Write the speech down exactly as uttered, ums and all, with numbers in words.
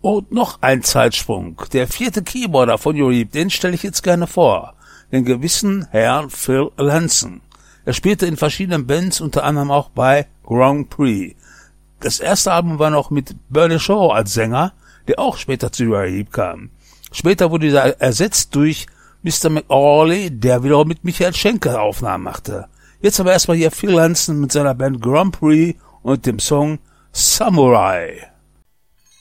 Und noch ein Zeitsprung. Der vierte Keyboarder von Uriah, den stelle ich jetzt gerne vor. Den gewissen Herrn Phil Lanson. Er spielte in verschiedenen Bands, unter anderem auch bei Grand Prix. Das erste Album war noch mit Bernie Shaw als Sänger, der auch später zu Uriah kam. Später wurde dieser ersetzt durch Mister McAuley, der wiederum mit Michael Schenker Aufnahmen machte. Jetzt aber erstmal hier Phil Lanson mit seiner Band Grand Prix und dem Song Samurai.